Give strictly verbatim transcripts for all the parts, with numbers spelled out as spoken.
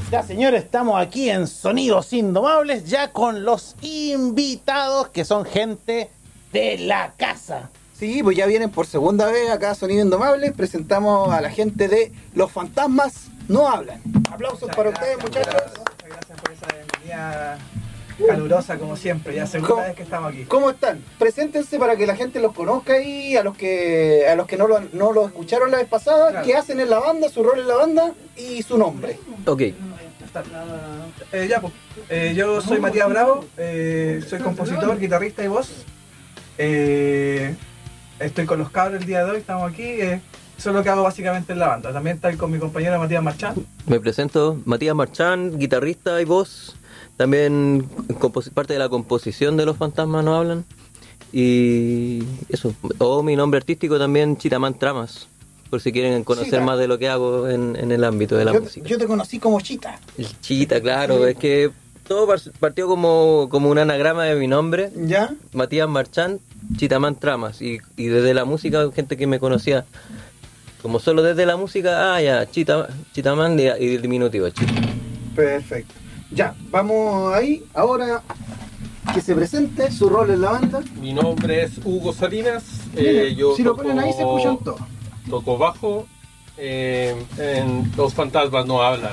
Ya, señores, estamos aquí en Sonidos Indomables, ya con los invitados, que son gente de la casa. Sí, pues ya vienen por segunda vez acá a Sonido Indomable. Presentamos a la gente de Los Fantasmas No Hablan. Aplausos Muchas para gracias, ustedes, muchachos. Muchas gracias por esa bienvenida calurosa, como siempre. Ya segunda ¿Cómo, vez que estamos aquí. ¿Cómo están? Preséntense para que la gente los conozca y a los que a los que no lo, no lo escucharon la vez pasada, Claro. qué hacen en la banda, su rol en la banda y su nombre. Ok. Eh, ya, pues. Eh, yo soy Matías Bravo, eh, soy compositor, guitarrista y voz. Eh, estoy con los cabros el día de hoy, estamos aquí. Eh, eso es lo que hago básicamente en la banda. También estoy con mi compañero Matías Marchán. Me presento, Matías Marchán, guitarrista y voz. También compos- parte de la composición de Los Fantasmas No Hablan. Y eso. O mi nombre artístico también, Chitamán Tramas. Por si quieren conocer Chita. más de lo que hago en, en el ámbito de la Yo, música. yo te conocí como Chita. El Chita, claro. Es que todo par- partió como, como un anagrama de mi nombre. ¿Ya? Matías Marchán, Chitamán Tramas. Y, y desde la música, gente que me conocía como solo desde la música, ah, ya, Chita, Chitamán y, y el diminutivo, Chita. Perfecto. Ya, vamos ahí. Ahora que se presente su rol en la banda. Mi nombre es Hugo Salinas. Miren, eh, yo si lo toco- ponen ahí se escuchan todos. Toco bajo. eh, en Los Fantasmas No Hablan.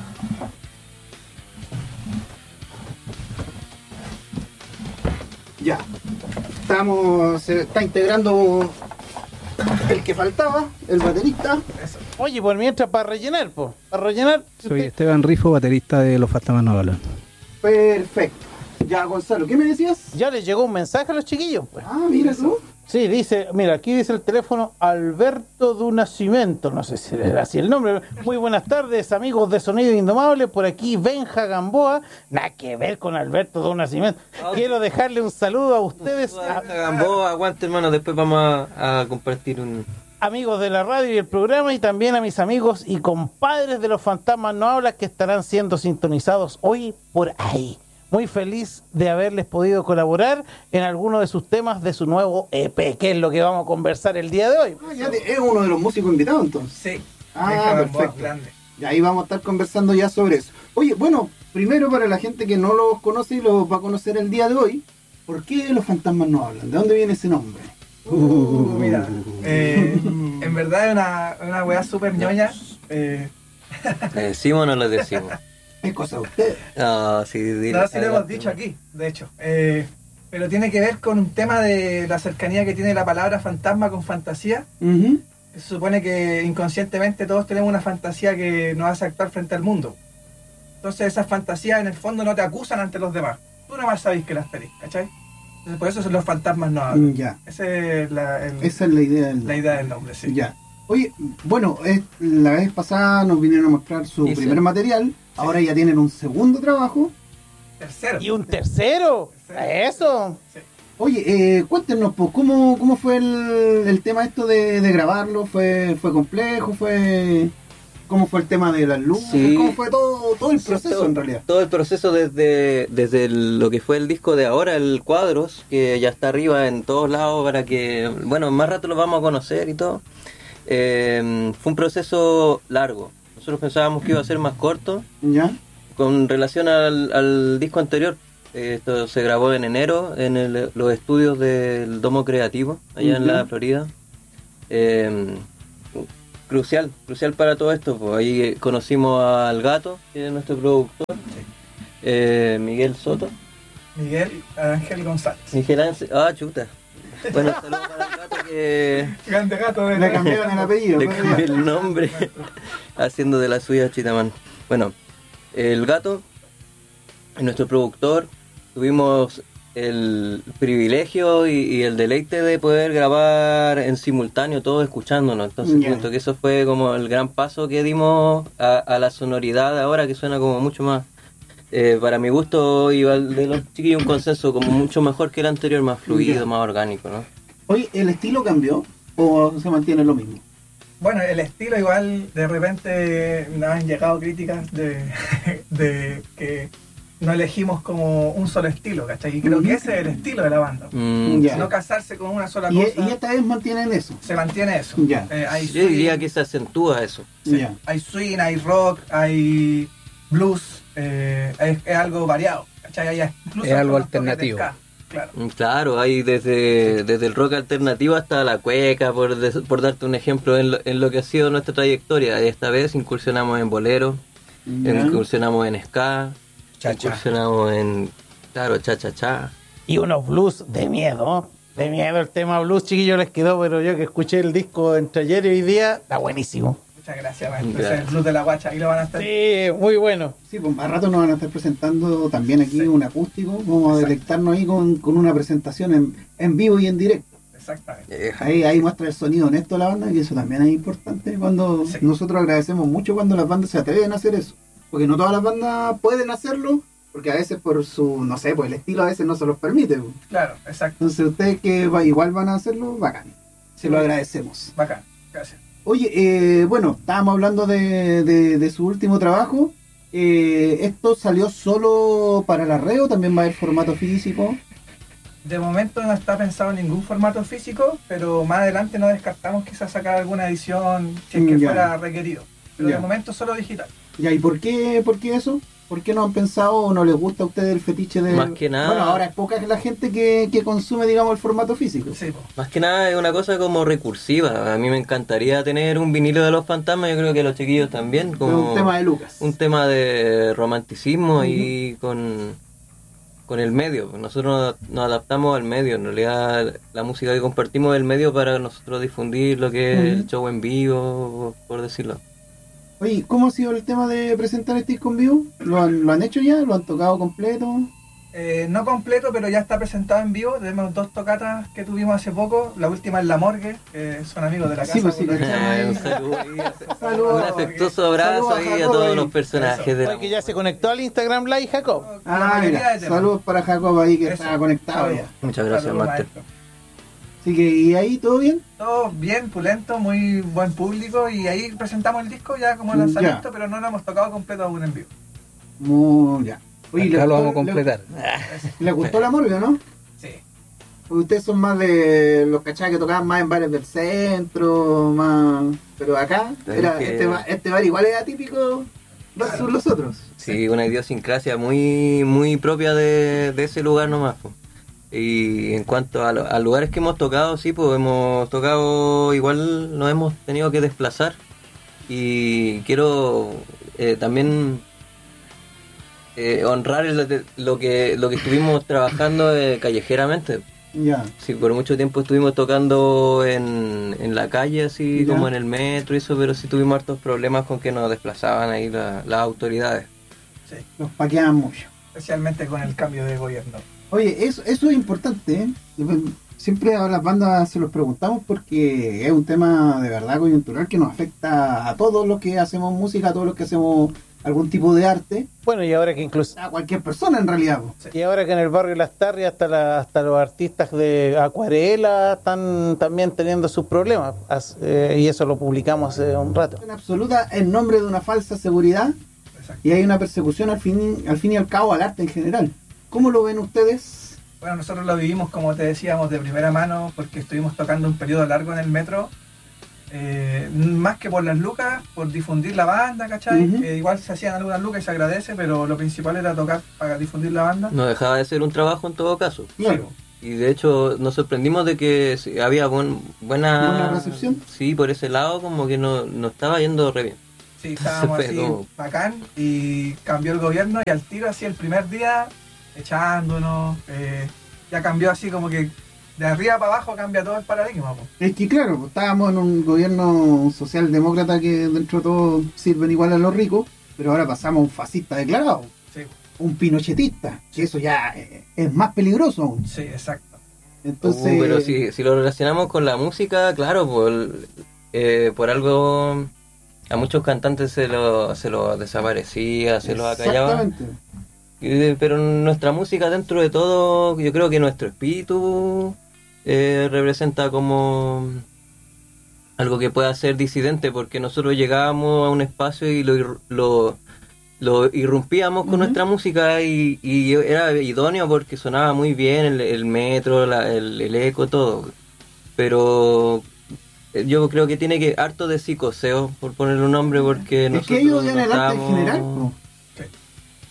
Ya. Estamos. Se está integrando el que faltaba, el baterista. Eso. Oye, por mientras, para rellenar, pues, para rellenar... Soy Esteban Rifo, baterista de Los Fantasmas No Hablan. Perfecto. Ya, Gonzalo, ¿qué me decías? Ya les llegó un mensaje a los chiquillos, pues. Ah, mira tú. Sí, dice, mira, aquí dice el teléfono Alberto du Nascimento, no sé si era así el nombre. Muy buenas tardes, amigos de Sonido Indomable, por aquí Benja Gamboa, nada que ver con Alberto du Nascimento. Quiero dejarle un saludo a ustedes, a- Gamboa, aguante hermano, después vamos a, a compartir un... amigos de la radio y el programa, y también a mis amigos y compadres de Los Fantasmas No Hablan, que estarán siendo sintonizados hoy por ahí. Muy feliz de haberles podido colaborar en alguno de sus temas de su nuevo E P, que es lo que vamos a conversar el día de hoy. Ah, ya te- es uno de los músicos invitados entonces. Sí. Ah, Benja Gamboa, perfecto. grande. Y ahí vamos a estar conversando ya sobre eso. Oye, bueno, primero para la gente que no los conoce y los va a conocer el día de hoy, ¿por qué Los Fantasmas No Hablan? ¿De dónde viene ese nombre? Uh, mira, eh, en verdad es una, una weá súper ñoña. Eh, ¿Le decimos o no le decimos? Es cosa de ustedes. Ah, sí, dile. no, sí lo hemos Adelante, dicho hermano. aquí, de hecho. Eh, pero tiene que ver con un tema de la cercanía que tiene la palabra fantasma con fantasía. Ujú. Se supone que inconscientemente todos tenemos una fantasía que nos hace actuar frente al mundo. Entonces esas fantasías en el fondo no te acusan ante los demás. Tú nada más sabes que las tenés, ¿cachai? Entonces por eso son los fantasmas no hablan. Ya, Esa es la, el- esa es la idea del la idea del nombre, sí. Ya. Oye, bueno, es- la vez pasada nos vinieron a mostrar su Sí, sí. primer material, ahora ya tienen un segundo trabajo. Tercero. Y un tercero, eso. Sí. Oye, eh, cuéntenos, pues, ¿cómo, cómo fue el, el tema esto de, de grabarlo? ¿Fue, fue complejo? ¿Fue ¿Cómo fue el tema de las luces? Sí. ¿Cómo fue todo, todo el Sí, proceso todo- en realidad? Todo el proceso desde, desde el- lo que fue el disco de ahora, el Cuadros, que ya está arriba en todos lados para que, bueno, más rato lo vamos a conocer y todo. Eh, fue un proceso largo. Nosotros pensábamos que iba a ser más corto ¿Ya? con relación al, al disco anterior. Eh, Esto se grabó en enero en el- los estudios del Domo Creativo, allá en Ya. la Florida. Eh, crucial, crucial para todo esto. Pues ahí eh, conocimos al Gato, que es nuestro productor, eh, Miguel Soto, Miguel Ángel González. Miguel Ángel, ah, chuta. Bueno, saludos para el Gato que Grande gato de Le cambiaron el apellido. le ¿no? cambié el nombre, haciendo de la suya Chitamán. Bueno, el Gato es nuestro productor. Tuvimos el privilegio y, y el deleite de poder grabar en simultáneo, todos escuchándonos. Entonces Ya. siento que eso fue como el gran paso que dimos a, a la sonoridad de ahora, que suena como mucho más, eh, para mi gusto y al de los chiquillos, un consenso como mucho mejor que el anterior, más fluido, Ya. más orgánico, ¿no? Oye, ¿el estilo cambió o se mantiene lo mismo? Bueno, el estilo igual, de repente nos han llegado críticas de, de que no elegimos como un solo estilo, ¿cachai? Y creo Ujú. que ese es el estilo de la banda. Mm, Ya. No casarse con una sola Y, cosa, y esta vez mantienen eso. se mantiene eso. Ya. Eh, hay Yo diría swing, que se acentúa eso. sí, Ya. hay swing, hay rock, hay blues, eh, es, es algo variado, ¿cachai? Hay incluso Es algo algunos toques de alternativo. ska, claro. Mm, Claro, hay desde, desde el rock alternativo hasta la cueca, por, des- por darte un ejemplo en lo, en lo que ha sido nuestra trayectoria. Esta vez incursionamos en bolero, Ya. incursionamos en ska, Cha-cha. incursionamos en, claro, cha-cha-cha. Y unos blues de miedo. De miedo el tema blues, chiquillos, les quedó, pero yo que escuché el disco entre ayer y hoy día, está buenísimo. Muchas gracias, maestro. Gracias. Ese es el blues de la guacha, ahí lo van a estar. Sí, muy bueno. Sí, pues más rato nos van a estar presentando también aquí Sí. un acústico. Vamos a Exacto. delectarnos ahí con, con una presentación en, en vivo y en directo. Exactamente. Eh, Ahí, ahí muestra el sonido honesto de la banda, y eso también es importante. Cuando Sí. nosotros agradecemos mucho cuando las bandas se atreven a hacer eso. Porque no todas las bandas pueden hacerlo, porque a veces por su, no sé, pues el estilo a veces no se los permite. Pues. Claro, exacto. Entonces ustedes que va- igual van a hacerlo, bacán. Se lo agradecemos. Bacán. Gracias. Oye, eh, bueno, estábamos hablando de, de, de su último trabajo. Eh, ¿Esto salió solo para la red o también va a haber formato físico? De momento no está pensado en ningún formato físico, pero más adelante no descartamos quizás sacar alguna edición si es que Mm, ya. fuera requerido. Pero Ya. de momento solo digital. Ya, ¿y por qué, por qué eso? ¿Por qué no han pensado o no les gusta a ustedes el fetiche de...? Más que nada- Bueno, ahora es poca la gente que, que consume, digamos, el formato físico. Sí, po. Más que nada es una cosa como recursiva. A mí me encantaría tener un vinilo de los fantasmas, yo creo que a los chiquillos también. Es Como un tema de Lucas. un tema de romanticismo y con, con el medio. Nosotros nos, nos adaptamos al medio. En realidad la música que compartimos es el medio para nosotros difundir lo que es el Ujú. show en vivo, por decirlo. Oye, ¿cómo ha sido el tema de presentar este disco en vivo? ¿Lo han, ¿Lo han hecho ya? ¿Lo han tocado completo? Eh, no completo, pero ya está presentado en vivo. Tenemos dos tocatas que tuvimos hace poco. La última es La Morgue, que son amigos de la casa. Sí, pues sí, por lo que cachamos sea. ahí. un saludo ahí, Saludos. un afectuoso abrazo Saludos a ahí a Jacob todos ahí. los personajes de la Oye, que ya se conectó al Instagram Live, Jacob. La Ah, mayoría mira, de temas. saludos para Jacob ahí que Eso. está conectado Saludos. ya. Muchas gracias, Saludos, Master. maestro. Así que, ¿y ahí todo bien? Todo bien, pulento, muy buen público. Y ahí presentamos el disco ya como Ya. lanzamiento, pero no lo hemos tocado completo aún en vivo. Muy ya. Oye, Acá ¿le lo gustó- vamos a completar. ¿Le, le gustó la morgue, no? Sí. Porque ustedes son más de los cachas que tocaban más en bares del centro, más... Pero acá, Es era, que- este, bar, este bar igual era típico versus los otros. Sí, una idiosincrasia muy muy propia de, de ese lugar nomás. Po. Y en cuanto a, lo- a lugares que hemos tocado, sí, pues hemos tocado, igual nos hemos tenido que desplazar. Y quiero eh, también eh, honrar el- lo que lo que estuvimos trabajando eh, callejeramente. Ya. Sí, por mucho tiempo estuvimos tocando en, en la calle, así Ya. como en el metro y eso, pero sí tuvimos hartos problemas con que nos desplazaban ahí la- las autoridades. Sí. Los paqueaban mucho. Especialmente con el cambio de gobierno. Oye, eso, eso es importante, ¿eh? Siempre a las bandas se los preguntamos porque es un tema de verdad coyuntural que nos afecta a todos los que hacemos música, a todos los que hacemos algún tipo de arte, Bueno, y ahora que incluso a cualquier persona en realidad. po. y ahora que en el barrio Las Tarrias hasta la, hasta los artistas de acuarela están también teniendo sus problemas. As- eh, y eso lo publicamos hace un rato. En absoluta, en nombre de una falsa seguridad, Exacto. y hay una persecución al fin, al fin y al cabo al arte en general. ¿Cómo lo ven ustedes? Bueno, nosotros lo vivimos, como te decíamos, de primera mano, porque estuvimos tocando un periodo largo en el metro. Eh, más que por las lucas, por difundir la banda, ¿cachai? Ujú. Que igual se hacían algunas lucas y se agradece, pero lo principal era tocar para difundir la banda. No dejaba de ser un trabajo en todo caso. Claro. Y de hecho nos sorprendimos de que sí, había buen- buena... ¿Buena recepción? Sí, por ese lado como que no, no estaba yendo re bien. Sí, estábamos Fue así como- bacán y cambió el gobierno y al tiro así el primer día echándonos, eh, ya cambió así como que de arriba para abajo cambia todo el paradigma. Po. Es que claro, pues, estábamos en un gobierno socialdemócrata que dentro de todo sirven igual a los ricos, pero ahora pasamos a un fascista declarado, Sí, un pinochetista, que eso ya eh, es más peligroso aún. sí, exacto. Entonces, Uh, pero si, si lo relacionamos con la música, claro, por, eh, por algo a muchos cantantes se lo, se lo desaparecía, se los acallaba. exactamente. Eh, Pero nuestra música dentro de todo, yo creo que nuestro espíritu eh, representa como algo que pueda ser disidente, porque nosotros llegábamos a un espacio y lo, ir- lo, lo irrumpíamos con Ujú. nuestra música y, y era idóneo porque sonaba muy bien el, el metro, la- el, el eco, todo. Pero eh, yo creo que tiene que harto de psicoseo, por ponerle un nombre, porque Es que nosotros ellos odian no el arte en estábamos- general, po. Sí.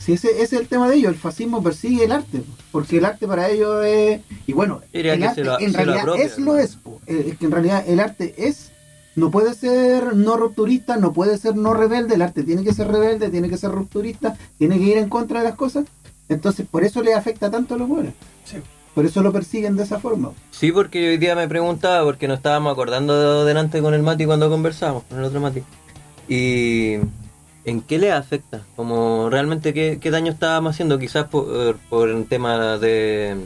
Si ese, ese es el tema de ellos, el fascismo persigue el arte, po, porque el arte para ellos es... Y bueno, Diría el que arte se lo- en se lo realidad apropia, es lo ¿no? es, po. Eh, es que en realidad el arte es... No puede ser no rupturista, no puede ser no rebelde, el arte tiene que ser rebelde, tiene que ser rupturista, tiene que ir en contra de las cosas. Entonces, por eso le afecta tanto a los buenos. Sí. Por eso lo persiguen de esa forma. Sí, porque hoy día me preguntaba, porque nos estábamos acordando delante con el Mati cuando conversábamos, con el otro Mati. Y ¿en qué le afecta? Como realmente qué, qué daño estábamos haciendo, quizás por, por un tema de...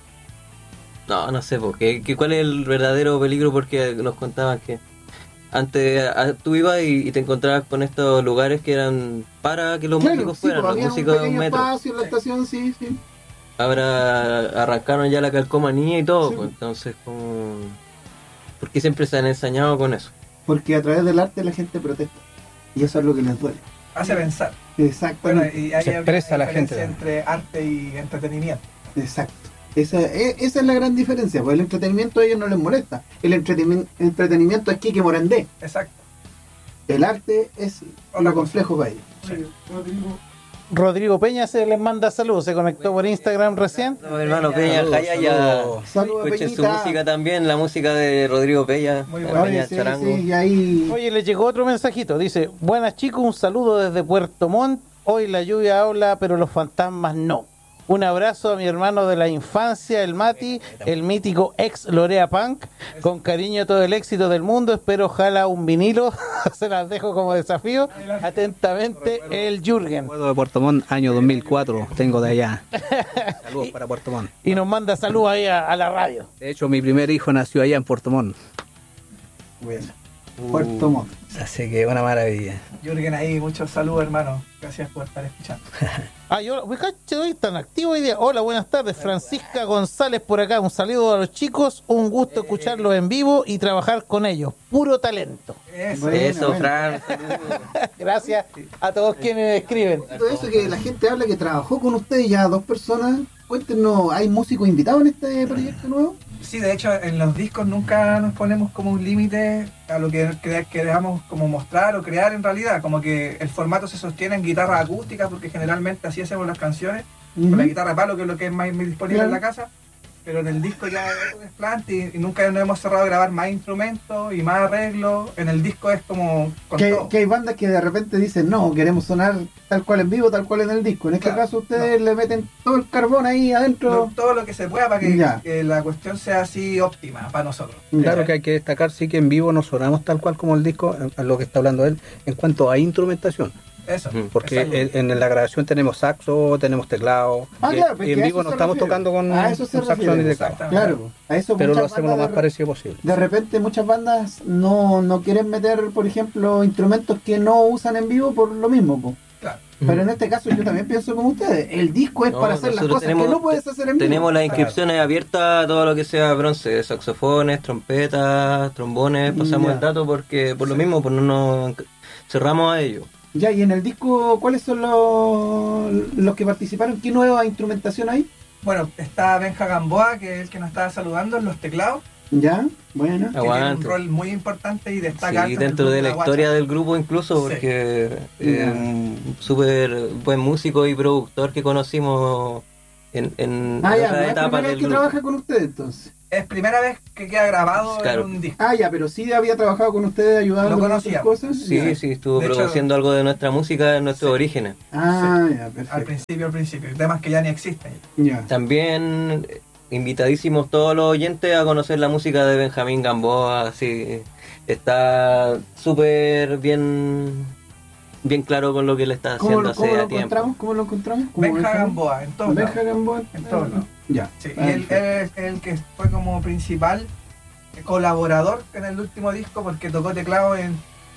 No, no sé, porque, que ¿cuál es el verdadero peligro? Porque nos contaban que antes a- tú ibas y, y te encontrabas con estos lugares que eran para que los Claro, músicos sí, fueran, pues, los había músicos un de un pequeño metro. espacio en la estación, sí, sí. Ahora arrancaron ya la calcomanía y todo, Sí. pues, entonces como... Porque siempre se han ensañado con eso. Porque a través del arte la gente protesta. Y eso es lo que les duele. Hace pensar. Bueno, Exactamente. y hay Se una expresa la diferencia gente. entre arte y entretenimiento. Exacto. Esa, e- esa es la gran diferencia, porque el entretenimiento a ellos no les molesta. El entretenimiento, entretenimiento es Kike Morandé. Exacto. El arte es Otra lo cosa. complejo para ellos. Rodrigo Peña se les manda saludos, se conectó por Instagram recién. No, hermano Peña, Saludos, Jaya, saludos. Saludos a escuchen su Peñita. música también, la música de Rodrigo Peña, Muy la buena. Oye, Peña sí, Charango. sí, y ahí... Oye, le llegó otro mensajito, dice, buenas chicos, un saludo desde Puerto Montt, hoy la lluvia habla, pero los fantasmas no. Un abrazo a mi hermano de la infancia, el Mati, el mítico ex Lorea Punk, con cariño todo el éxito del mundo, espero ojalá un vinilo, se las dejo como desafío, atentamente el Jürgen. Recuerdo de Puerto Montt, año dos mil cuatro, tengo de allá. Saludos para Puerto Montt. Y nos manda saludos ahí a, a la radio. De hecho, mi primer hijo nació allá en Puerto Montt. Bueno, Puerto Montt. Así que una maravilla. Jürgen ahí, muchos saludos, hermano. Gracias por estar escuchando. Ah, yo, uy, cacho, hoy tan activo hoy día. Hola, buenas tardes. Francisca González por acá. Un saludo a los chicos. Un gusto escucharlos en vivo y trabajar con ellos. Puro talento. Eso. Bueno, Eso, bueno. Fran. Gracias a todos quienes escriben. Todo eso que la gente habla que trabajó con ustedes ya dos personas. Cuéntenos, ¿hay músicos invitados en este proyecto nuevo? Sí, de hecho, en los discos nunca nos ponemos como un límite a lo que cre- queramos como mostrar o crear en realidad. Como que el formato se sostiene en guitarra acústica, porque generalmente así hacemos las canciones, con la guitarra de palo, que es lo que es más disponible Claro. en la casa. Pero en el disco ya es un desplante y, y nunca nos hemos cerrado a grabar más instrumentos y más arreglos. En el disco es como con Que, todo. que hay bandas que de repente dicen, no, queremos sonar tal cual en vivo, tal cual en el disco. En este Claro, caso ustedes le meten todo el carbón ahí adentro. Lo- todo lo que se pueda para que, Ya. que la cuestión sea así óptima para nosotros. Claro que hay que destacar, sí, que en vivo no sonamos tal cual como el disco, en- en lo que está hablando él, en cuanto a instrumentación. Eso. Ujú. Porque Exacto. en, en la grabación tenemos saxo, tenemos teclado. Ah, y- claro, y porque en a vivo eso no se estamos refiere. tocando con, A eso se con saxo refiere, ni teclado. exactamente. Claro, a eso Pero lo muchas hacemos lo bandas más de- parecido posible. De repente muchas bandas no, no quieren meter, por ejemplo, instrumentos que no usan en vivo por lo mismo, po. Claro. Pero en este caso yo también pienso como ustedes. El disco es No, para hacer las nosotros cosas tenemos- que no puedes hacer en vivo. Tenemos las inscripciones abiertas a todo lo que sea bronce, saxofones, trompetas, trombones, pasamos Ya. el dato porque por lo mismo pues no nos cerramos a ello. Ya, y en el disco, ¿cuáles son los, los que participaron? ¿Qué nueva instrumentación hay? Bueno, está Benja Gamboa, que es el que nos estaba saludando en los teclados, Ya, bueno. que tiene un Aguante. rol muy importante y destaca Sí, harto en el dentro grupo de la Guacha. historia del grupo incluso, Sí. porque es Ya. un súper buen músico y productor que conocimos en, en Ah, ya, no otras es etapas primera vez del que grupo. trabaja con ustedes entonces. Es primera vez que queda grabado Claro. en un disco. Ah, ya, pero sí había trabajado con ustedes ayudando Lo en conocía. otras cosas. Sí, Ya. sí, estuvo De hecho- produciendo algo de nuestra música en nuestros Sí. orígenes. Ah, ya, Al perfecto. principio, al principio. Temas que ya ni existen. Ya. También eh, invitadísimos todos los oyentes a conocer la música de Benjamín Gamboa, así está súper bien bien claro con lo que le está ¿Cómo, haciendo lo- hace cómo lo a tiempo. encontramos? ¿Cómo lo encontramos? ¿Cómo Benja Benja- Gamboa, en todos Benja lados. Gamboa. En todos lados. Ya. Sí, y él, él es el que fue como principal colaborador en el último disco porque tocó teclado en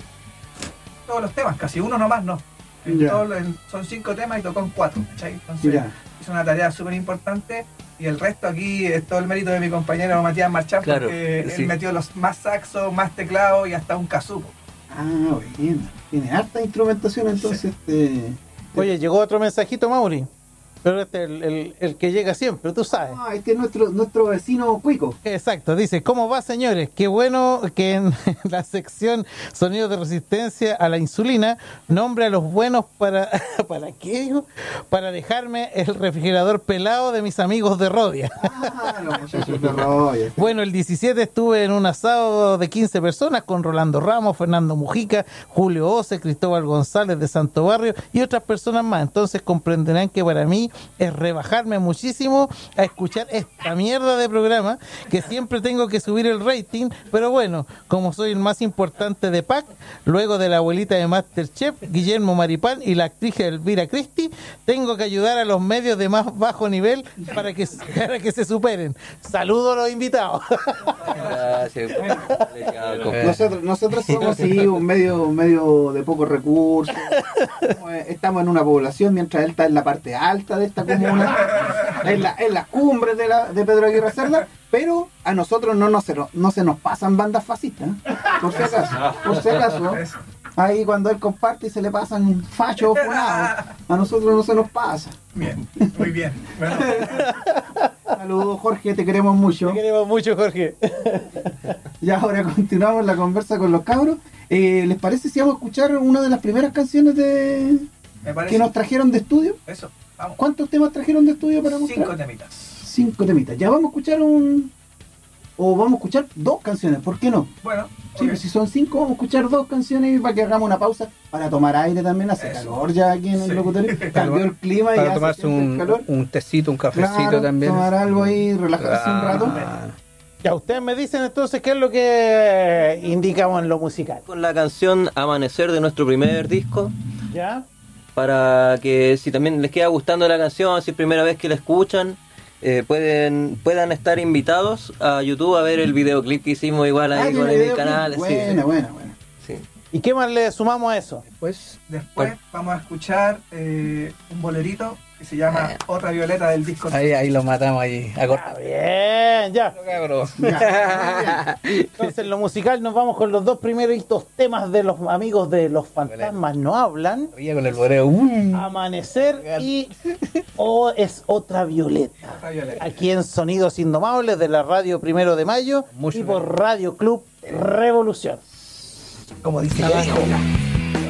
todos los temas, casi uno nomás no. En Ya. todos los- en- son cinco temas y tocó en cuatro, ¿cachai? Entonces Ya. hizo una tarea súper importante y el resto aquí es todo el mérito de mi compañero Matías Marchán, Claro, porque sí. él metió los más saxos, más teclado y hasta un kazoo. Ah, bueno. Tiene harta instrumentación entonces. Este, Oye, llegó otro mensajito, Mauri. Pero este es el, el, el que llega siempre, tú sabes. Ah, este es nuestro, nuestro vecino Cuico. Exacto, dice, ¿cómo va, señores? Qué bueno que en la sección Sonidos de Resistencia a la Insulina nombre a los buenos para... ¿Para qué, digo? Para dejarme el refrigerador pelado de mis amigos de Rodia. Ah, los muchachos de Rodia. Bueno, el diecisiete estuve en un asado de quince personas con Rolando Ramos, Fernando Mujica, Julio Ose, Cristóbal González de Santo Barrio y otras personas más. Entonces comprenderán que para mí es rebajarme muchísimo a escuchar esta mierda de programa, que siempre tengo que subir el rating, pero bueno, como soy el más importante de P A C, luego de la abuelita de Masterchef, Guillermo Maripán y la actriz Elvira Cristi, tengo que ayudar a los medios de más bajo nivel para que, para que se superen. Saludos a los invitados. Gracias. Nosotros, nosotros somos sí, un medio, un medio de pocos recursos. Estamos en una población, mientras él está en la parte alta de esta comuna, en, la, en las cumbres de, la, de Pedro Aguirre Cerda, pero a nosotros no, no, se, no se nos pasan bandas fascistas, ¿eh? Por si acaso, por si acaso. Ahí cuando él comparte y se le pasan fachos funados, a nosotros no se nos pasa. Bien, muy bien. Bueno. Saludos, Jorge, te queremos mucho. Te queremos mucho, Jorge. Y ahora continuamos la conversa con los cabros. Eh, ¿Les parece si vamos a escuchar una de las primeras canciones de Me parece. que nos trajeron de estudio? Eso, vamos. ¿Cuántos temas trajeron de estudio para mostrar? Cinco temitas. Cinco temitas. Ya vamos a escuchar un... O vamos a escuchar dos canciones, ¿por qué no? Bueno, Sí, pues si son cinco, vamos a escuchar dos canciones para que hagamos una pausa para tomar aire también. Hace Eso. calor ya aquí en el Sí. locutorio. Cambió el clima y Para ya tomarse se siente el un, calor. un tecito, un cafecito Claro, también. tomar algo ahí, relajarse un rato. Ah, Ya, ustedes me dicen entonces qué es lo que indicamos en lo musical. Con la canción Amanecer de nuestro primer disco, ¿Ya? para que si también les queda gustando la canción, si es primera vez que la escuchan, eh, pueden puedan estar invitados a YouTube a ver el videoclip que hicimos igual Ah, ahí tiene con el videoclip. canal. sí, Buena, buena, buena. sí. ¿Y qué más le sumamos a eso? Pues, después vamos a escuchar eh, un bolerito que se llama Otra Violeta del disco. ahí, ahí lo matamos ahí. A Ah, cortar. bien, ya. Cabrón. Ya, Entonces, en lo musical nos vamos con los dos primeritos temas de los amigos de Los Fantasmas No Hablan. Oye, con el boreo. Uh. Amanecer y O es Otra Violeta. Otra Violeta. Aquí en Sonidos Indomables de la radio Primero de Mayo Mucho y por Radio Club Revolución. Como dice la